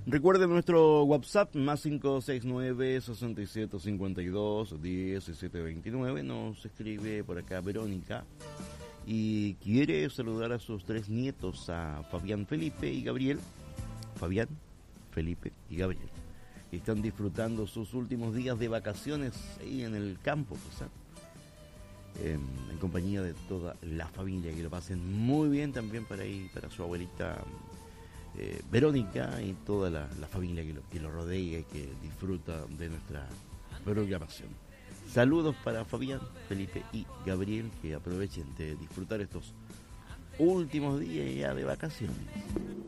Recuerden nuestro WhatsApp, más 569-6752-1729. Nos escribe por acá Verónica y quiere saludar a sus 3 nietos, a Fabián, Felipe y Gabriel. Fabián, Felipe y Gabriel, que están disfrutando sus últimos días de vacaciones ahí en el campo, ¿sabes? En compañía de toda la familia, que lo pasen muy bien también para su abuelita Verónica y toda la familia que lo rodea y que disfruta de nuestra programación. Saludos para Fabián, Felipe y Gabriel, que aprovechen de disfrutar estos últimos días ya de vacaciones.